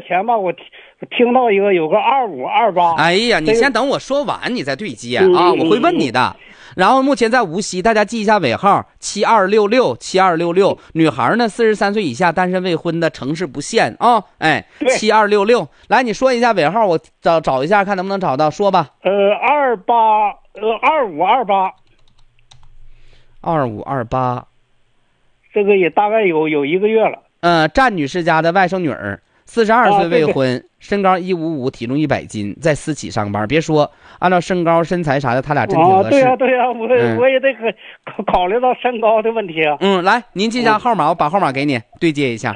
前吧，我听到有个2528。 哎呀，你先等我说完，你再对接啊，我会问你的。然后目前在无锡，大家记一下尾号72667266，女孩呢43岁以下，单身未婚的，城市不限啊。哎，7266，来你说一下尾号，我找一下看能不能找到，说吧。2528， 这个也大概有1个月了。 战女士家的外甥女儿，42岁未婚，身高155，体重100斤，在私企上班。别说按照身高身材啥的，他俩真挺合适。 对呀，我也得考虑到身高的问题啊。 来，您记下号码，我把号码给你对接一下。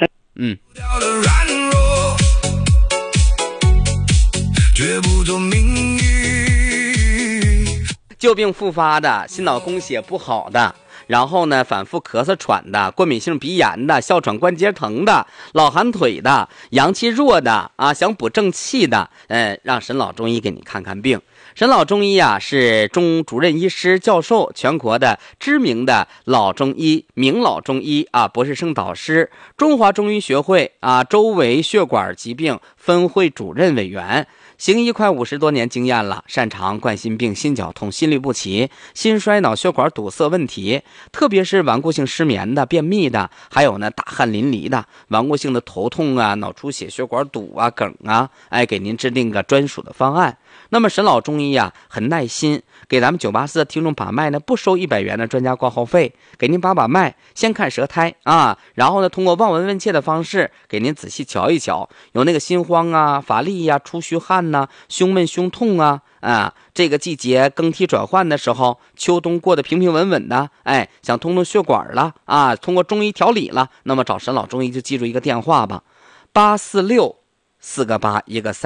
旧病复发的，心脑供血不好的，然后呢反复咳嗽喘的，过敏性鼻炎的，哮喘关节疼的，老寒腿的，阳气弱的啊，想补正气的，让沈老中医给你看看病。沈老中医啊是中主任医师、教授，全国的知名的老中医、名老中医啊，博士生导师，中华中医学会啊周围血管疾病分会主任委员。行医快50多年经验了，擅长冠心病、心绞痛、心律不齐、心衰、脑血管堵塞问题，特别是顽固性失眠的、便秘的，还有呢大汗淋漓的、顽固性的头痛啊、脑出血、血管堵啊、梗啊，给您制定个专属的方案。那么沈老中医啊很耐心，给咱们984的听众把脉呢，不收100元的专家挂号费，给您把脉，先看舌苔啊，然后呢通过望闻问切的方式给您仔细瞧一瞧，有那个心慌啊、乏力呀、出虚汗呐、胸闷胸痛啊，这个季节更替转换的时候，秋冬过得平平稳稳的，想通通血管了啊，通过中医调理了，那么找沈老中医就记住一个电话吧，846-4个8一个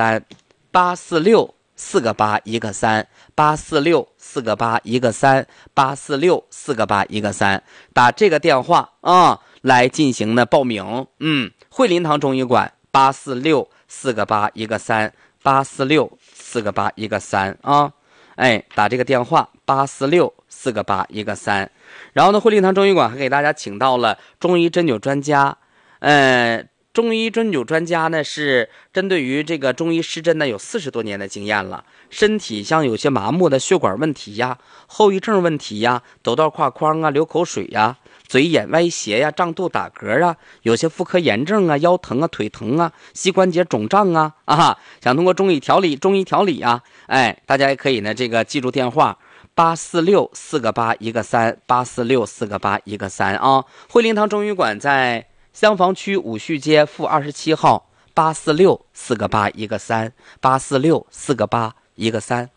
3，846-4个8一个3，846-4个8一个3，846-4个8一个3，打这个电话啊来进行呢报名。惠林堂中医馆846-4个8一个3，846-4个8一个3啊，打这个电话846-4个8一个3。然后呢，惠林堂中医馆还给大家请到了中医针灸专家，中医针灸专家呢是针对于这个中医施针呢有40多年的经验了，身体像有些麻木的血管问题呀、后遗症问题呀、抖到胯框啊、流口水呀、嘴眼歪斜呀、胀肚打嗝啊，有些妇科炎症啊、腰疼啊、腿疼啊、膝关节肿胀啊，想通过中医调理啊，大家也可以呢这个记住电话846-4个8一个3，846-4个8一个3啊。惠林堂中医馆在襄房区武序街负27号，846-4个8一个3，846-4个8一个3。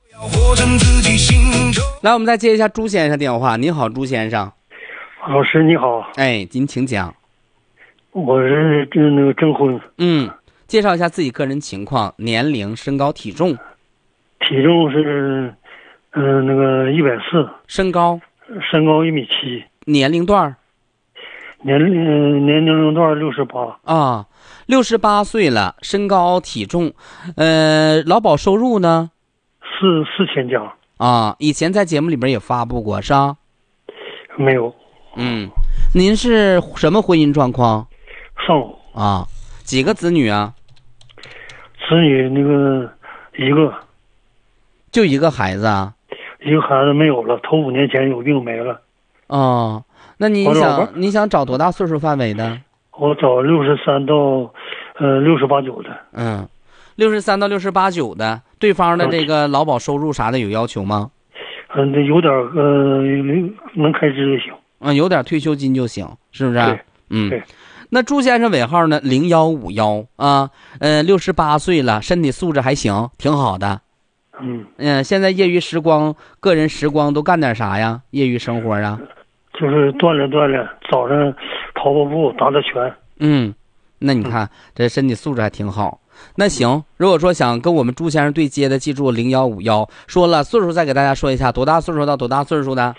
来，我们再接一下朱先生电话。您好，朱先生。 老师你好。 您请讲。 我是那个征婚。 介绍一下自己个人情况，年龄、身高、体重。 体重是那个140。身高1.7米。 年龄段年龄段68 啊，68岁了，身高体重，劳保收入呢 ？4000加啊。以前在节目里边也发布过是吧？ 没有。 您是什么婚姻状况？ 丧偶啊。几个子女啊？ 子女那个一个。 就一个孩子啊？ 一个孩子没有了，头5年前有病没了。 哦。那你想找多大岁数范围的？ 我找63到68、9的。 63到68、9的，对方的这个劳保收入啥的有要求吗？ 有点能开支就行。 有点退休金就行，是不是？ 对。 那朱先生尾号呢？0151啊，68岁了，身体素质还行，挺好的。现在业余时光、个人时光都干点啥呀？业余生活啊？ 就是锻炼，早上跑步，打拳。 那你看这身体素质还挺好。那行，如果说想跟我们朱先生对接的，记住0151。说了岁数再给大家说一下，多大岁数到多大岁数的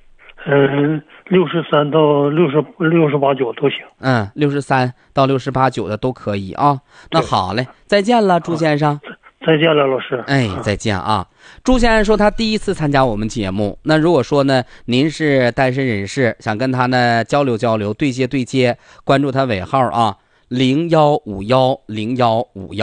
？63到68、9都行。 63到68、9的都可以啊。那好嘞，再见了，朱先生。 再见了，老师。 再见啊。朱先生说他第一次参加我们节目，那如果说呢您是单身人士，想跟他呢交流对接，关注他尾号啊，01510151。